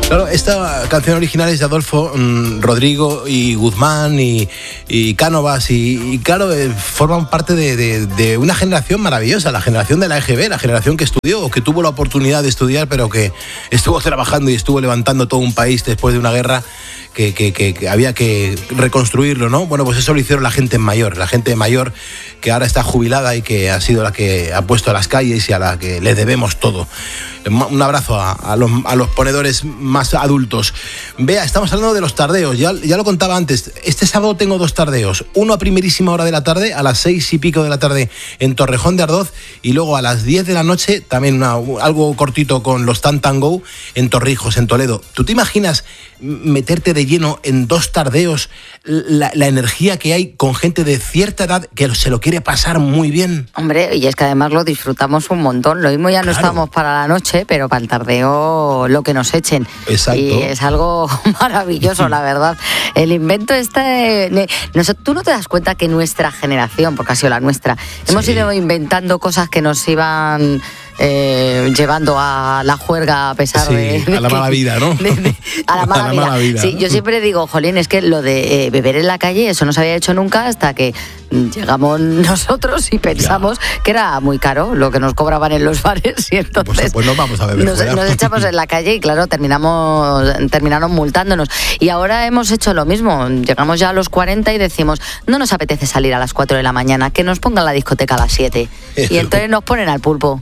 Claro, esta canción original es de Adolfo, Rodrigo y Guzmán y Cánovas y claro, forman parte de una generación maravillosa, la generación de la EGB, la generación que estudió o que tuvo la oportunidad de estudiar, pero que estuvo trabajando y estuvo levantando todo un país después de una guerra que había que reconstruirlo, ¿no? Bueno, pues eso lo hicieron la gente mayor que ahora está jubilada y que ha sido la que ha puesto a las calles y a la que le debemos todo. Un abrazo a los ponedores más adultos. Bea, estamos hablando de los tardeos, ya lo contaba antes. Este sábado tengo 2 tardeos, uno a primerísima hora de la tarde, a las 6 y pico de la tarde en Torrejón de Ardoz, y luego a las 10 de la noche, también algo cortito con los Tan Tan Go en Torrijos, en Toledo. ¿Tú te imaginas meterte de lleno en 2 tardeos, la energía que hay con gente de cierta edad que se lo quiere pasar muy bien? Hombre, y es que además lo disfrutamos un montón. Lo mismo ya no estamos para la noche, pero para el tardeo lo que nos echen. Exacto. Y es algo maravilloso, la verdad. El invento tú no te das cuenta que nuestra generación, porque ha sido la nuestra, hemos ido inventando cosas que nos iban llevando a la juerga a pesar de a la mala vida, ¿no? A la mala vida. Sí, yo siempre digo, jolín, es que lo de beber en la calle, eso no se había hecho nunca hasta que llegamos nosotros y pensamos que era muy caro lo que nos cobraban en los bares y entonces pues no vamos a beber nos echamos en la calle y claro, terminaron multándonos. Y ahora hemos hecho lo mismo, llegamos ya a los 40 y decimos, no nos apetece salir a las 4 de la mañana, que nos pongan la discoteca a las 7 y entonces nos ponen al pulpo.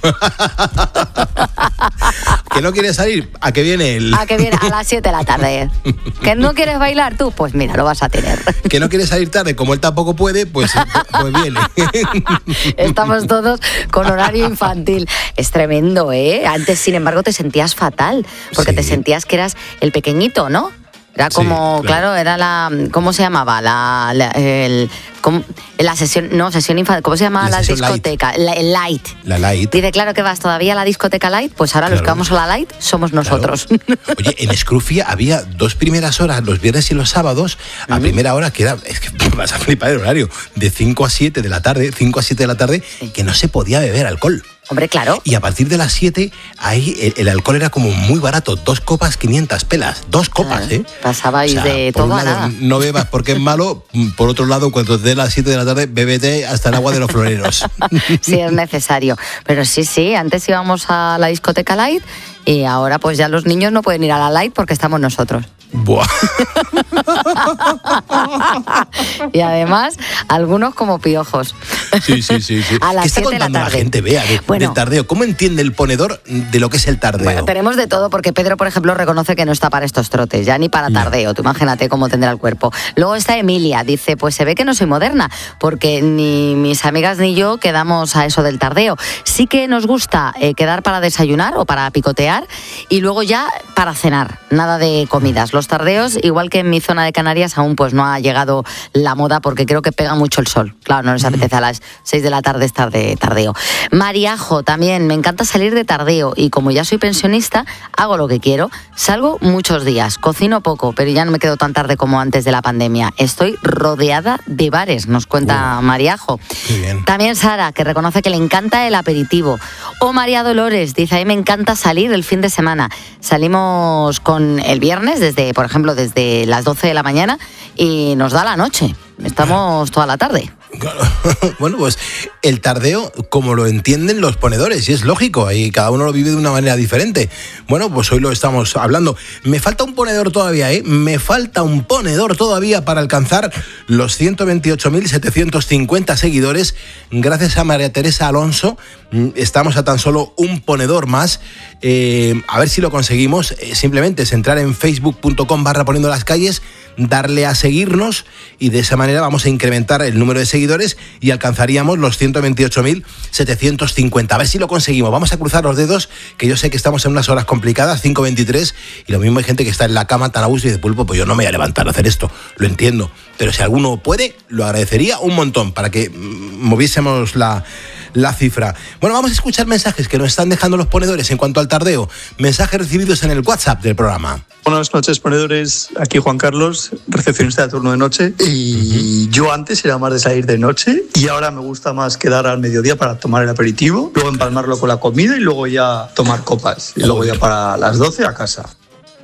¿Que no quieres salir? ¿A qué viene él? A que viene a las 7 de la tarde. ¿Que no quieres bailar tú? Pues mira, lo vas a tener. ¿Que no quieres salir tarde? Como él tampoco puede, pues viene. Estamos todos con horario infantil. Es tremendo, ¿eh? Antes, sin embargo, te sentías fatal, porque te sentías que eras el pequeñito, ¿no? Era como, claro, era la... ¿Cómo se llamaba? La sesión... No, sesión infantil. ¿Cómo se llamaba la discoteca? El Light. La Light. Dice, claro, que vas todavía a la discoteca Light, pues ahora los que vamos a la Light somos nosotros. Claro. Oye, en Scrufia había 2 primeras horas, los viernes y los sábados, a primera hora, que era... Es que vas a flipar el horario. De 5 a 7 de la tarde, que no se podía beber alcohol. Hombre, claro. Y a partir de las 7, ahí el alcohol era como muy barato. 2 copas, 500 pelas. 2 copas, ¿eh? Pasabais de todo a nada. No bebas porque es malo. Por otro lado, cuando te dé las 7 de la tarde, bébete hasta el agua de los floreros. Sí, es necesario. Pero sí, antes íbamos a la discoteca Light y ahora pues ya los niños no pueden ir a la Light porque estamos nosotros. Buah. Y además, algunos como piojos. Sí. A las 7 de la tarde. La gente vea del tardeo. ¿Cómo entiende el ponedor de lo que es el tardeo? Bueno, tenemos de todo, porque Pedro, por ejemplo, reconoce que no está para estos trotes, ya ni para tardeo. Tú imagínate cómo tendrá el cuerpo. Luego está Emilia, dice, pues se ve que no soy moderna, porque ni mis amigas ni yo quedamos a eso del tardeo. Sí que nos gusta quedar para desayunar o para picotear y luego ya para cenar, nada de comidas. Los tardeos, igual que en mi zona de Canarias, aún pues no ha llegado la moda porque creo que pega mucho el sol. Claro, no les apetece a las 6 de la tarde estar de tardeo. Mariajo, también, me encanta salir de tardeo y como ya soy pensionista, hago lo que quiero. Salgo muchos días, cocino poco, pero ya no me quedo tan tarde como antes de la pandemia. Estoy rodeada de bares, nos cuenta Mariajo. Qué bien. También Sara, que reconoce que le encanta el aperitivo. O María Dolores, dice, a mí me encanta salir el fin de semana. Salimos con el viernes, por ejemplo, desde las 12 de la mañana y nos da la noche. Estamos toda la tarde. Bueno, pues el tardeo, como lo entienden los ponedores, y es lógico, ahí cada uno lo vive de una manera diferente. Bueno, pues hoy lo estamos hablando. Me falta un ponedor todavía, ¿eh? Me falta un ponedor todavía para alcanzar los 128.750 seguidores. Gracias a María Teresa Alonso, estamos a tan solo un ponedor más. A ver si lo conseguimos. Simplemente es entrar en facebook.com/poniendo las calles, darle a seguirnos y de esa manera vamos a incrementar el número de seguidores y alcanzaríamos los 128.750. A ver si lo conseguimos. Vamos a cruzar los dedos, que yo sé que estamos en unas horas complicadas, 5:23, y lo mismo hay gente que está en la cama tan a gusto y dice, pulpo, pues yo no me voy a levantar a hacer esto. Lo entiendo. Pero si alguno puede, lo agradecería un montón para que moviésemos la cifra. Bueno, vamos a escuchar mensajes que nos están dejando los ponedores en cuanto al tardeo. Mensajes recibidos en el WhatsApp del programa. Buenas noches, ponedores. Aquí Juan Carlos, recepcionista de turno de noche. Y yo antes era más de salir de noche y ahora me gusta más quedar al mediodía para tomar el aperitivo, luego empalmarlo con la comida y luego ya tomar copas. Y luego ya para las 12 a casa.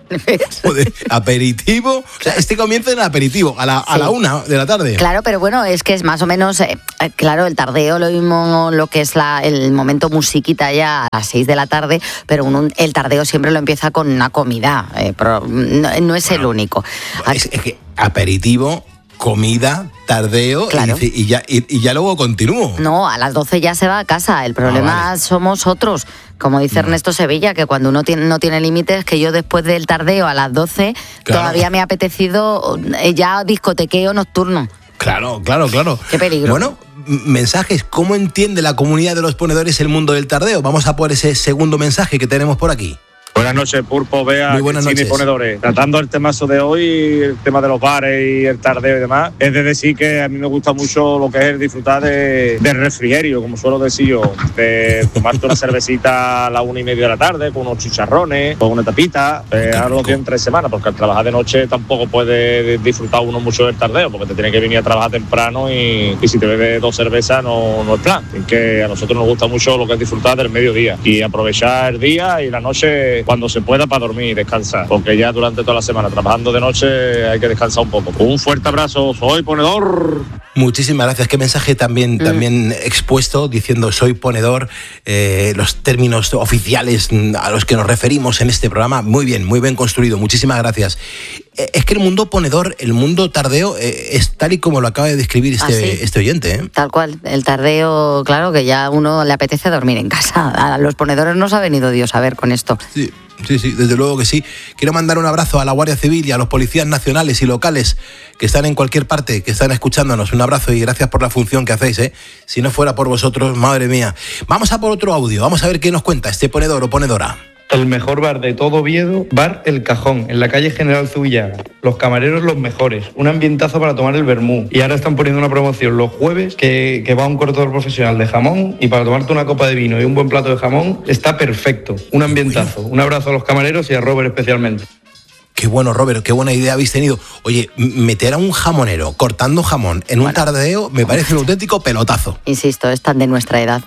Aperitivo. O sea, comienza en el aperitivo, a la 1 de la tarde. Claro, pero bueno, es que es más o menos, claro, el tardeo, lo mismo lo que es el momento musiquita ya a las 6 de la tarde, pero el tardeo siempre lo empieza con una comida, pero no es el único. Es que aperitivo, comida, tardeo, claro. y ya luego continúo. No, a las 12 ya se va a casa. El problema somos otros. Como dice Ernesto Sevilla, que cuando uno no tiene límites, que yo después del tardeo a las 12 todavía me ha apetecido ya discotequeo nocturno. Claro. Qué peligro. Bueno, mensajes. ¿Cómo entiende la comunidad de los ponedores el mundo del tardeo? Vamos a por ese segundo mensaje que tenemos por aquí. Buenas noches, Pulpo, Bea, muy buenas noches. Y ponedores. Tratando el temazo de hoy, el tema de los bares y el tardeo y demás, es de decir que a mí me gusta mucho lo que es el disfrutar del refrigerio, como suelo decir yo, de tomarte una cervecita a las 1:30 de la tarde, con unos chicharrones, con una tapita, algo que entre semana, porque al trabajar de noche tampoco puede disfrutar uno mucho del tardeo, porque te tiene que venir a trabajar temprano y si te bebes 2 cervezas no es plan. Es que a nosotros nos gusta mucho lo que es disfrutar del mediodía y aprovechar el día y la noche cuando se pueda para dormir y descansar, porque ya durante toda la semana trabajando de noche hay que descansar un poco. Un fuerte abrazo, soy ponedor. Muchísimas gracias. Qué mensaje también expuesto, diciendo soy ponedor, los términos oficiales a los que nos referimos en este programa. Muy bien construido. Muchísimas gracias. Es que el mundo ponedor, el mundo tardeo, es tal y como lo acaba de describir este oyente, ¿eh? Tal cual. El tardeo, claro, que ya a uno le apetece dormir en casa. A los ponedores nos ha venido Dios a ver con esto. Sí, desde luego que sí. Quiero mandar un abrazo a la Guardia Civil y a los policías nacionales y locales que están en cualquier parte, que están escuchándonos. Un abrazo y gracias por la función que hacéis, ¿eh? Si no fuera por vosotros, madre mía. Vamos a por otro audio. Vamos a ver qué nos cuenta este ponedor o ponedora. El mejor bar de todo Oviedo, Bar El Cajón, en la calle General Zubillaga. Los camareros los mejores, un ambientazo para tomar el vermú. Y ahora están poniendo una promoción los jueves que va un cortador profesional de jamón y para tomarte una copa de vino y un buen plato de jamón está perfecto. Un ambientazo. Un abrazo a los camareros y a Robert especialmente. Qué bueno, Robert, qué buena idea habéis tenido. Oye, meter a un jamonero cortando jamón en un tardeo me parece un auténtico pelotazo. Insisto, es tan de nuestra edad.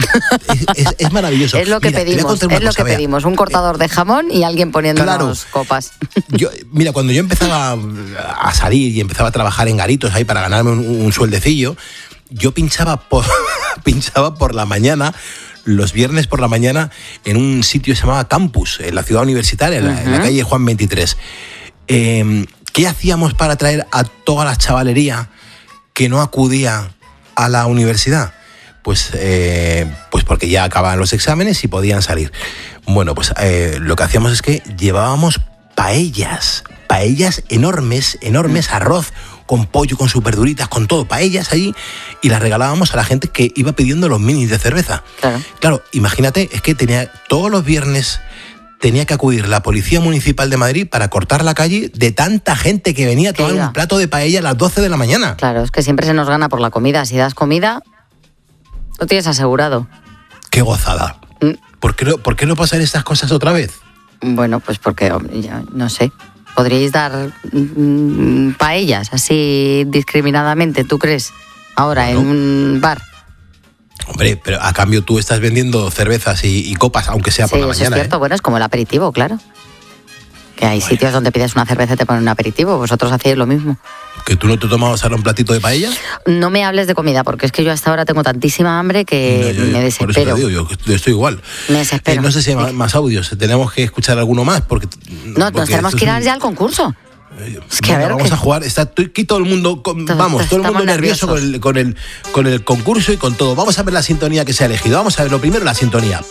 Es maravilloso. Es lo que pedimos, un cortador de jamón y alguien poniéndonos copas. Cuando yo empezaba a salir y empezaba a trabajar en garitos ahí para ganarme un sueldecillo, yo pinchaba por la mañana, los viernes por la mañana, en un sitio que se llamaba Campus, en la ciudad universitaria, en la calle Juan 23. ¿Qué hacíamos para atraer a toda la chavalería que no acudía a la universidad? Pues porque ya acababan los exámenes y podían salir. Bueno, pues lo que hacíamos es que llevábamos paellas enormes, arroz con pollo, con sus verduritas, con todo, paellas allí, y las regalábamos a la gente que iba pidiendo los minis de cerveza. Claro, imagínate, es que todos los viernes tenía que acudir la Policía Municipal de Madrid para cortar la calle de tanta gente que venía a tomar un plato de paella a las 12 de la mañana. Claro, es que siempre se nos gana por la comida. Si das comida, lo tienes asegurado. ¡Qué gozada! ¿Por qué no pasan estas cosas otra vez? Bueno, pues porque, ya, no sé, podríais dar paellas así discriminadamente, ¿tú crees? Ahora, en un bar. Hombre, pero a cambio tú estás vendiendo cervezas y copas, aunque sea por la mañana. Es cierto, bueno, es como el aperitivo, claro. Que hay sitios donde pides una cerveza y te ponen un aperitivo. Vosotros hacéis lo mismo. ¿Que tú no te tomabas ahora un platito de paella? No me hables de comida, porque es que yo hasta ahora tengo tantísima hambre que me desespero. Por eso te digo, yo estoy igual. Me desespero. No sé si hay más audios. Tenemos que escuchar alguno más. Porque nos tenemos que ir ya al concurso. Es que vamos a jugar. Está aquí todo el mundo, todo el mundo nervioso con el concurso y con todo. Vamos a ver la sintonía que se ha elegido. Vamos a ver primero la sintonía.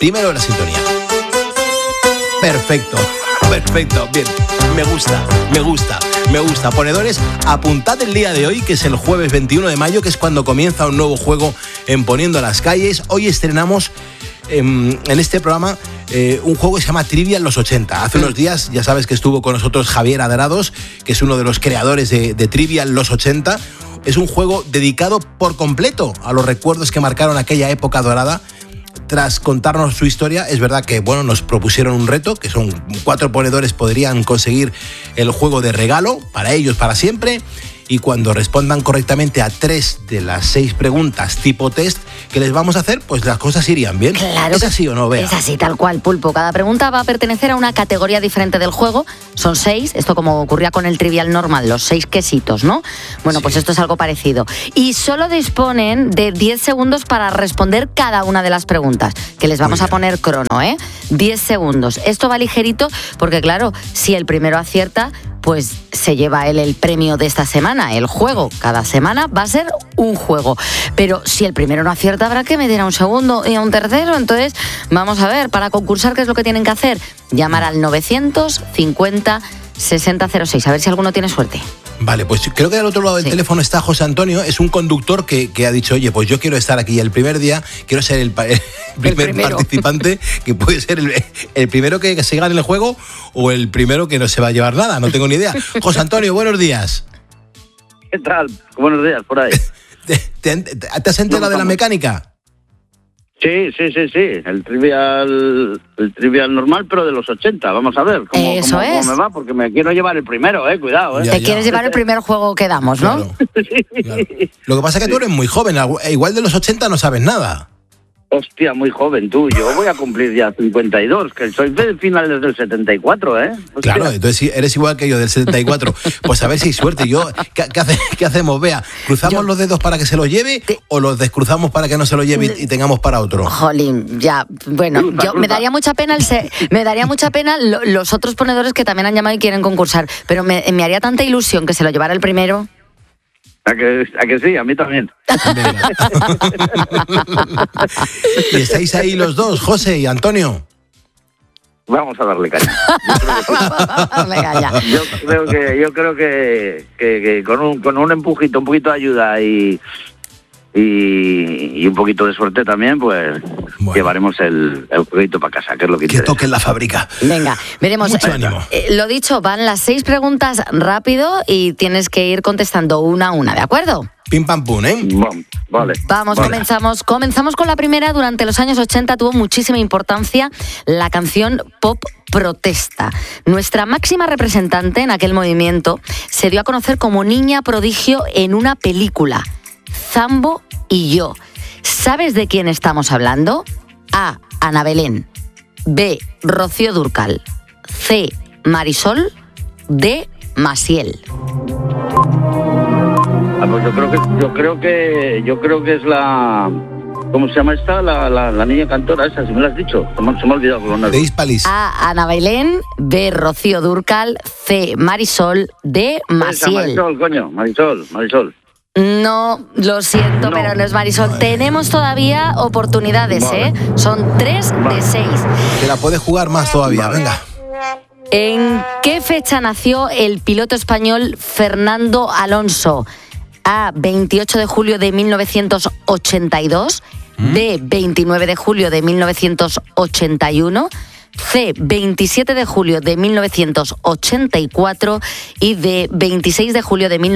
Perfecto, bien, me gusta. Ponedores, apuntad el día de hoy, que es el jueves 21 de mayo, que es cuando comienza un nuevo juego en Poniendo las Calles. Hoy estrenamos en este programa un juego que se llama Trivial los 80. Hace unos días, ya sabes que estuvo con nosotros Javier Adrados, que es uno de los creadores de Trivial los 80. Es un juego dedicado por completo a los recuerdos que marcaron aquella época dorada. Tras contarnos su historia, es verdad que nos propusieron un reto, que son 4 ponedores podrían conseguir el juego de regalo para ellos para siempre, y cuando respondan correctamente a 3 de las 6 preguntas tipo test que les vamos a hacer, pues las cosas irían bien. Claro. ¿Es así o no, Bea? Es así, tal cual, Pulpo. Cada pregunta va a pertenecer a una categoría diferente del juego. Son 6, esto como ocurría con el trivial normal, los 6 quesitos, ¿no? Bueno, pues esto es algo parecido. Y solo disponen de 10 segundos para responder cada una de las preguntas, que les vamos a poner crono, 10 segundos. Esto va ligerito porque, claro, si el primero acierta, pues se lleva él el premio de esta semana, el juego. Cada semana va a ser un juego. Pero si el primero no acierta, habrá que medir a un segundo y a un tercero. Entonces, vamos a ver, para concursar, ¿qué es lo que tienen que hacer? Llamar al 950 6006, a ver si alguno tiene suerte. Vale, pues creo que al otro lado del teléfono está José Antonio, es un conductor que ha dicho, oye, pues yo quiero estar aquí el primer día, quiero ser el primer participante, que puede ser el primero que se gane el juego o el primero que no se va a llevar nada, no tengo ni idea. José Antonio, buenos días. ¿Qué tal? Buenos días, por ahí. ¿Te has enterado de la mecánica? Sí. El trivial normal, pero de los 80. Vamos a ver cómo me va, porque me quiero llevar el primero, cuidado. Te quieres llevar el primer juego que damos, ¿no? Claro. Claro. Lo que pasa es que tú eres muy joven, igual de los 80 no sabes nada. Hostia, muy joven tú. Yo voy a cumplir ya 52, que soy de finales del 74, Hostia. Claro, entonces eres igual que yo, del 74. Pues a ver si hay suerte. ¿Qué hacemos, Bea? ¿Cruzamos los dedos para que se lo lleve o los descruzamos para que no se lo lleve y tengamos para otro? Jolín, ya. Bueno, me daría mucha pena los otros ponedores que también han llamado y quieren concursar, pero me haría tanta ilusión que se lo llevara el primero. ¿A que sí? A mí también. ¿Y estáis ahí los dos, José y Antonio? Vamos a darle caña. Yo creo que con un empujito, un poquito de ayuda y un poquito de suerte también, pues llevaremos el jueguito para casa, que es lo que interesa. Que toquen la fábrica. Venga, veremos. Mucho ánimo. Lo dicho, van las 6 preguntas rápido y tienes que ir contestando una a una, ¿de acuerdo? Pim pam pum, Vale. Vamos, vale. Comenzamos con la primera. Durante los años 80 tuvo muchísima importancia la canción pop protesta. Nuestra máxima representante en aquel movimiento se dio a conocer como niña prodigio en una película, Zambo y yo. ¿Sabes de quién estamos hablando? A. Ana Belén. B. Rocío Dúrcal. C. Marisol. D. Maciel. Pues yo creo que es la... ¿Cómo se llama esta? La niña cantora esa, si me la has dicho. Se me ha olvidado con una. De Hispalis. A. Ana Belén. B. Rocío Dúrcal. C. Marisol. D. Maciel. Marisol, coño. Marisol. No, lo siento, pero no es Marisol. Tenemos todavía oportunidades, Son 3 de 6. Te la puedes jugar más todavía, venga. ¿En qué fecha nació el piloto español Fernando Alonso? A. 28 de julio de 1982. B. 29 de julio de 1981. C. 27 de julio de 1984 y D. 26 de julio de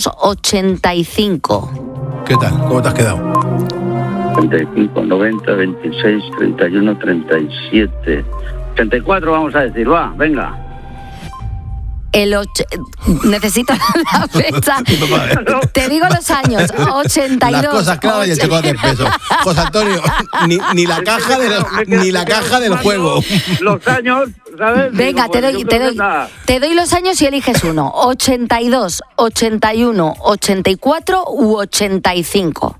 1985. ¿Qué tal? ¿Cómo te has quedado? 35, 90, 26, 31, 37... 84 vamos a decir, venga. Necesito la fecha. Te digo los años. 82. Las cosas claras y el chocolate de peso. José Antonio, ni la caja del juego. Los años, ¿sabes? Venga, te doy los años y eliges uno. 82, 81, 84 u 85.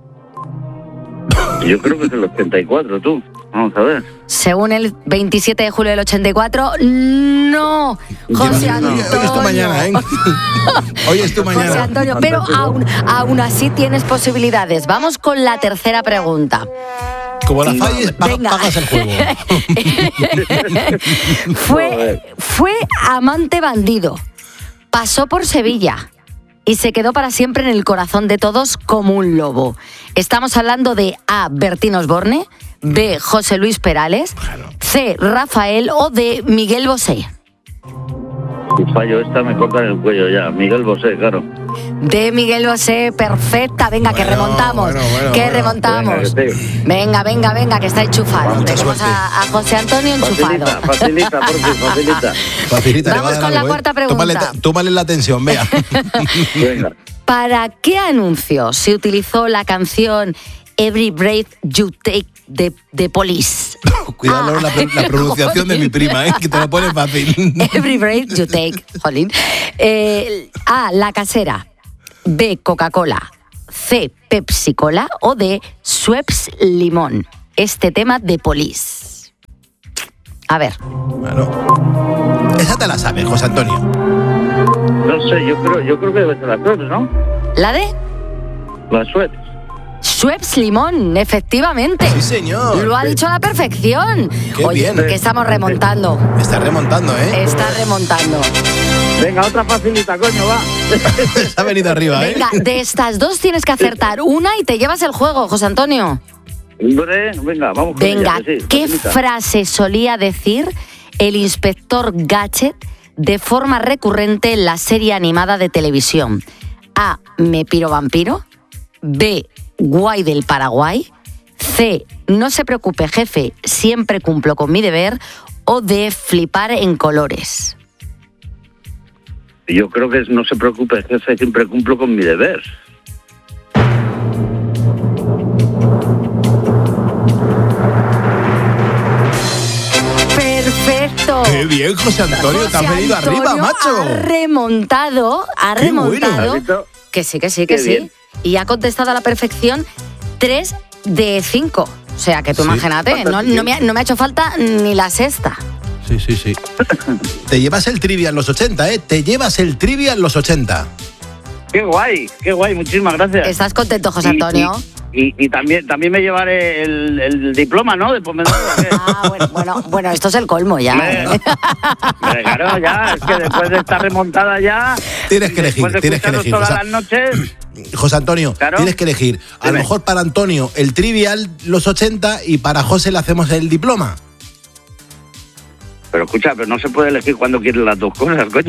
Yo creo que es el 84, tú. Vamos a ver. Según el 27 de julio del 84, no. José Antonio. Hoy es tu mañana, Hoy es tu mañana. José Antonio, pero aún así tienes posibilidades. Vamos con la tercera pregunta. Como la falles, pagas el juego. Fue amante bandido. Pasó por Sevilla y se quedó para siempre en el corazón de todos como un lobo. Estamos hablando de A. Bertín Osborne, B. José Luis Perales, C. Rafael o D. Miguel Bosé. Si fallo esta me cortan el cuello ya. Miguel Bosé, claro. de Miguel Bosé, perfecta. Venga, que remontamos. Remontamos. Venga, que está enchufado. Tenemos a José Antonio enchufado. Facilita. Vamos con la cuarta pregunta. Tómale la atención, vea. Venga. ¿Para qué anuncio se utilizó la canción Every Breath You Take de Police? Cuidado la pronunciación de mi prima, que te lo pone fácil. Every Breath You Take, jolín. A, La Casera. B, Coca-Cola. C, Pepsi Cola. O D, Schweppes Limón. Este tema de Police. A ver. Bueno. Esa te la sabes, José Antonio. No sé, yo creo que debe ser la Schweppes, ¿no? ¿La D? La Schweppes. Schweppes Limón, efectivamente. Sí, señor. Lo ha dicho a la perfección. Qué Oye, bien. que estamos remontando. Está remontando, ¿eh? Está remontando. Venga, otra facilita, coño, va. Se ha venido arriba, ¿eh? Venga, de estas dos tienes que acertar una y te llevas el juego, José Antonio. Hombre, venga, vamos con Venga, ella, sí, ¿qué facilita. frase solía decir el inspector Gadget de forma recurrente en la serie animada de televisión? A, me piro vampiro. B, guay del Paraguay. C, no se preocupe jefe, siempre cumplo con mi deber. O D, flipar en colores. Yo creo que no se preocupe, jefe, siempre cumplo con mi deber. Perfecto. Qué bien, José Antonio, te has venido arriba, macho. Ha remontado. Qué bueno. Que sí. Qué bien. Y ha contestado a la perfección 3 de 5. O sea, que tú Sí. imagínate, no me ha hecho falta ni la sexta. Sí. Te llevas el trivia en los 80, ¿eh? Te llevas el trivia en los 80. Qué guay, muchísimas gracias. ¿Estás contento, José Antonio? Y también me llevaré el diploma, ¿no? De pomedor. Bueno, esto es el colmo ya. Claro, ya, es que después de esta remontada ya... Tienes que elegir, todas las noches... José Antonio, Claro. tienes que elegir. A lo Dime. mejor para Antonio el trivial los 80 y para José le hacemos el diploma. Pero escucha, pero no se puede elegir cuando quieres las dos cosas, coño.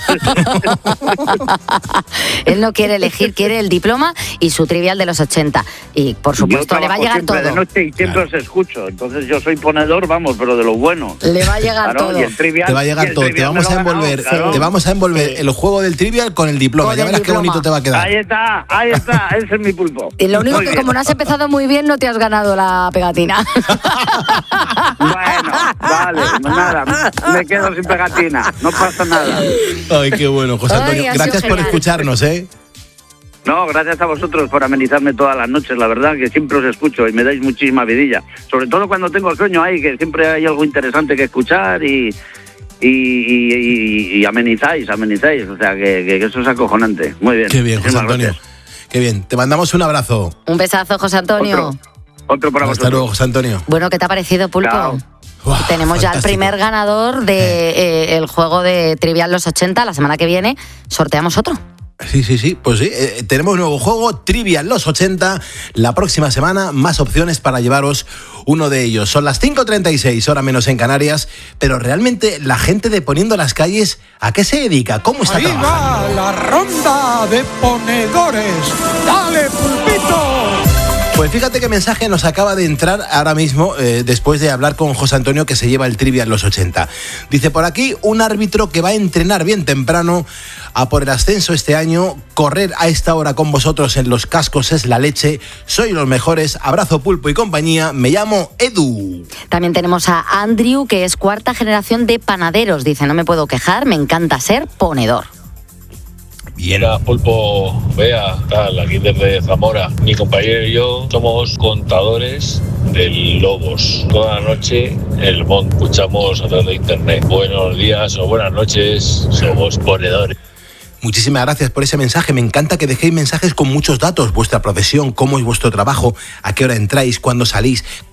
Él no quiere elegir, quiere el diploma y su trivial de los 80. Y, por supuesto, Yo le va a trabajo llegar siempre todo. de noche y siempre os escucho. Entonces yo soy ponedor, vamos, pero de lo bueno. Le va a llegar Claro, todo. y el trivial, Te va a llegar y el todo. Te trivial vamos me a lo he ganado, envolver, claro. te vamos a envolver el juego del trivial con el diploma. Con Ya el verás qué diploma. bonito te va a quedar. Ahí está, ese es mi pulpo. Y lo único Muy que, bien. como no has empezado muy bien, no te has ganado la pegatina. Bueno, vale, nada, me quedo sin pegatina, no pasa nada. Ay, qué bueno, José Ay, Antonio. ha sido Gracias por genial. escucharnos, ¿eh? No, gracias a vosotros por amenizarme todas las noches, la verdad que siempre os escucho y me dais muchísima vidilla. Sobre todo cuando tengo sueño ahí, que siempre hay algo interesante que escuchar y amenizáis, o sea que eso es acojonante. Muy bien. Qué bien, José Muchísimas Antonio. gracias. Qué bien. Te mandamos un abrazo. Un besazo, José Antonio. Otro para Hasta vosotros. luego, José Antonio. Bueno, ¿qué te ha parecido, Pulpo? Chao. Uah, Tenemos ya el fantástico. primer ganador de el juego de Trivial los 80. La semana que viene sorteamos otro. Sí, pues sí. Tenemos un nuevo juego, Trivial los 80. La próxima semana, más opciones para llevaros uno de ellos. Son las 5:36, hora menos en Canarias. Pero realmente, la gente de Poniendo las Calles, ¿a qué se dedica? ¿Cómo está Ahí trabajando? va la ronda de ponedores. ¡Dale, pulpito! Pues fíjate qué mensaje nos acaba de entrar ahora mismo, después de hablar con José Antonio, que se lleva el Trivial los 80. Dice por aquí, un árbitro que va a entrenar bien temprano a por el ascenso este año. Correr a esta hora con vosotros en los cascos es la leche. Sois los mejores. Abrazo, Pulpo y compañía. Me llamo Edu. También tenemos a Andrew, que es cuarta generación de panaderos. Dice, no me puedo quejar, me encanta ser ponedor. Bien. Mira, Pulpo, vea, tal, aquí desde Zamora. Mi compañero y yo somos contadores de lobos. Toda la noche el monte escuchamos a través de internet. Buenos días o buenas noches, somos ponedores. Muchísimas gracias por ese mensaje. Me encanta que dejéis mensajes con muchos datos. Vuestra profesión, cómo es vuestro trabajo, a qué hora entráis, cuándo salís,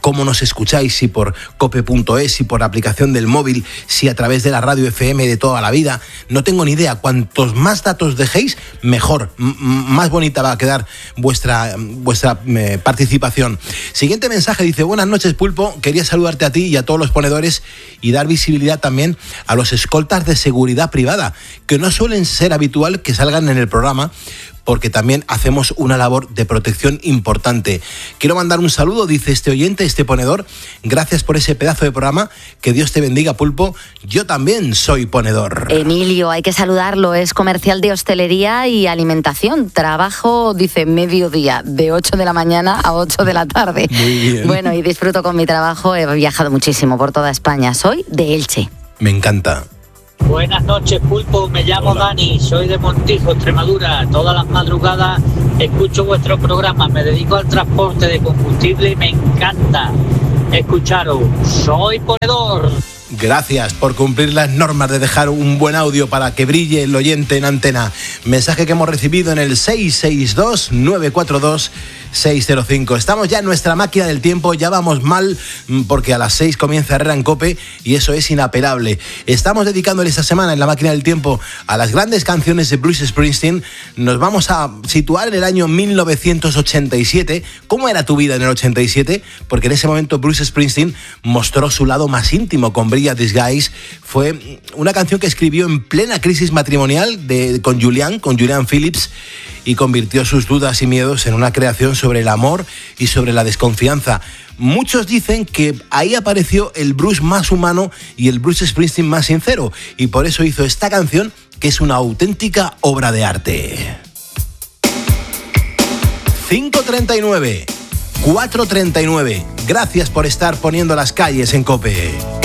cómo nos escucháis, si por cope.es, si por aplicación del móvil, si a través de la radio FM de toda la vida. No tengo ni idea. Cuantos más datos dejéis, mejor. Más bonita va a quedar vuestra participación. Siguiente mensaje dice: buenas noches, Pulpo. Quería saludarte a ti y a todos los ponedores y dar visibilidad también a los escoltas de seguridad privada, que no suelen ser habitual que salgan en el programa, porque también hacemos una labor de protección importante. Quiero mandar un saludo, dice este oyente, este ponedor. Gracias por ese pedazo de programa. Que Dios te bendiga, Pulpo. Yo también soy ponedor. Emilio, hay que saludarlo. Es comercial de hostelería y alimentación. Trabajo, dice, mediodía, de 8 de la mañana a 8 de la tarde. Muy bien. Bueno, y disfruto con mi trabajo. He viajado muchísimo por toda España. Soy de Elche. Me encanta. Buenas noches, Pulpo. Me llamo Dani, soy de Montijo, Extremadura. Todas las madrugadas escucho vuestro programa. Me dedico al transporte de combustible y me encanta escucharos. Soy ponedor. Gracias por cumplir las normas de dejar un buen audio para que brille el oyente en antena. Mensaje que hemos recibido en el 662-942-605. Estamos ya en nuestra máquina del tiempo, ya vamos mal porque a las 6 comienza Herrera en COPE y eso es inapelable. Estamos dedicándole esta semana en la máquina del tiempo a las grandes canciones de Bruce Springsteen. Nos vamos a situar en el año 1987. ¿Cómo era tu vida en el 87? Porque en ese momento Bruce Springsteen mostró su lado más íntimo con Brilliant Disguise. Fue una canción que escribió en plena crisis matrimonial con Julian Phillips, y convirtió sus dudas y miedos en una creación sobre el amor y sobre la desconfianza. Muchos dicen que ahí apareció el Bruce más humano y el Bruce Springsteen más sincero, y por eso hizo esta canción, que es una auténtica obra de arte. 5:39, 4:39. Gracias por estar poniendo las calles en COPE.